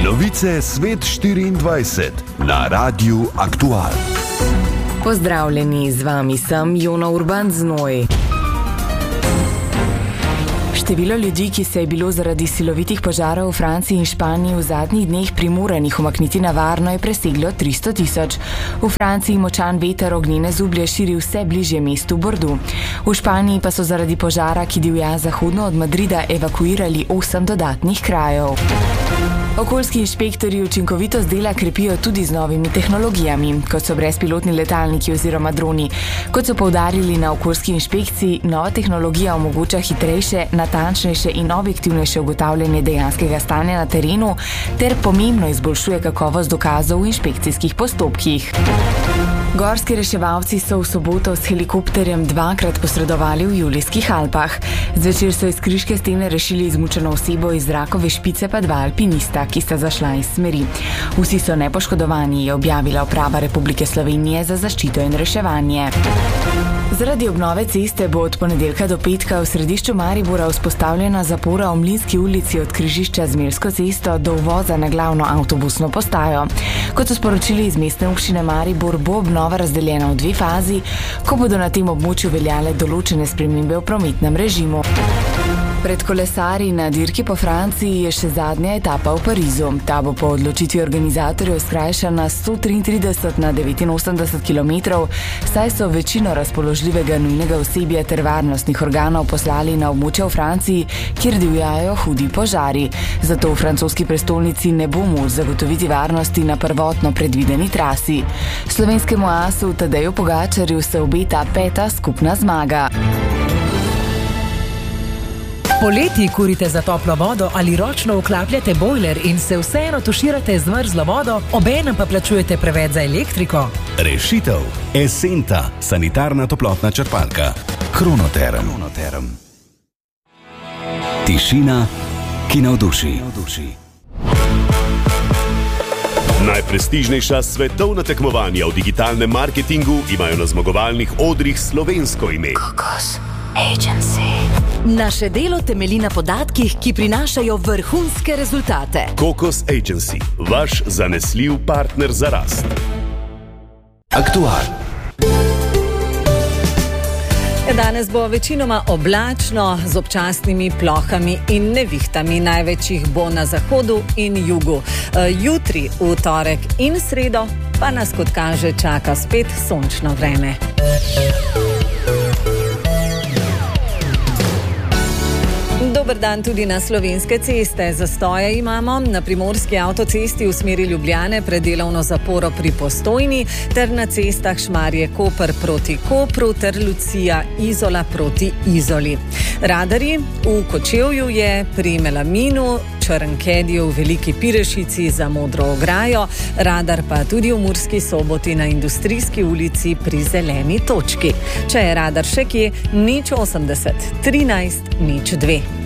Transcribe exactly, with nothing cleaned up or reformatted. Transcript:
Novice Svet štiriindvajset na Radiu Aktual. Pozdravljeni, z vami sem Jona Urban Znoj. Število ljudi, ki se je bilo zaradi silovitih požarov v Franciji in Španiji v zadnjih dneh primoranih umakniti na varno, je preseglo tristo tisoč. V Franciji močan veter ognjene zublje širi vse bližje mestu Bordeaux. V Španiji pa so zaradi požara, ki divja zahodno od Madrida, evakuirali osem dodatnih krajev. Okoljski inšpektorji učinkovitost dela krepijo tudi z novimi tehnologijami, kot so brezpilotni letalniki oziroma droni. Kot so poudarili na okoljski inšpekciji, nova tehnologija omogoča hitrejše, natančnejše in objektivnejše ugotavljanje dejanskega stanja na terenu ter pomembno izboljšuje kakovost dokazov v inšpekcijskih postopkih. Gorski reševalci so v soboto s helikopterjem dvakrat posredovali v Julijskih Alpah. Zvečer so iz Kriške stene rešili izmučeno osebo, iz Rakove Špice pa dva alpinista, ki sta zašla iz smeri. Vsi so nepoškodovani, je objavila Uprava Republike Slovenije za zaščito in reševanje. Zaradi obnove ceste bo od ponedeljka do petka v središču Maribora vzpostavljena zapora v Mlinski ulici od križišča z Melsko cesto do uvoza na glavno avtobusno postajo. Kot so sporočili iz Mestne občine Maribor, bo obnova razdeljena v dve fazi, ko bodo na tem območju veljale določene spremembe v prometnem režimu. Pred kolesarji na dirki po Franciji je še zadnja etapa v Parizu. Ta bo po odločitvi organizatorjev skrajšana sto triintrideset na devetinosemdeset kilometrov, saj so večino razpoložljivega nujnega osebja ter varnostnih organov poslali na območje v Franciji, kjer divjajo hudi požari. Zato v francoski prestolnici ne bo moč zagotoviti varnosti na prvotno predvideni trasi. Slovenskemu asu Tadeju Pogačarju se obeta peta skupna zmaga. Poleti kurite za toplo vodo ali ročno vklapljate bojler in se vseeno tuširate z mrzlo vodo, obenem pa plačujete preveč za elektriko? Rešitev. Esenta, sanitarna toplotna črpalka. Kronoterm. Kronoterm. Tišina, ki navduši. Najprestižnejša svetovna tekmovanja v digitalnem marketingu imajo na zmagovalnih odrih slovensko ime. Kokos Agency. Naše delo temelji na podatkih, ki prinašajo vrhunske rezultate. Kokos Agency, vaš zanesljiv partner za rast. Aktual. Danes bo večinoma oblačno z občasnimi plohami in nevihtami. Največ jih bo na zahodu in jugu. Jutri, v torek in sredo pa nas, kot kaže, čaka spet sončno vreme. Dober dan tudi na slovenske ceste. Zastoje imamo na primorski avtocesti v smeri Ljubljane pred delovno zaporo pri Postojni ter na cestah Šmarje-Koper proti Kopru ter Lucija-Izola proti Izoli. Radarji v Kočevju je pri Melaminu, Črnkediju v Veliki Pirešici za Modro ograjo, radar pa tudi v Murski Soboti na Industrijski ulici pri Zeleni točki. Če je radar še kje, nič osemdeset, trinajst, nič dve.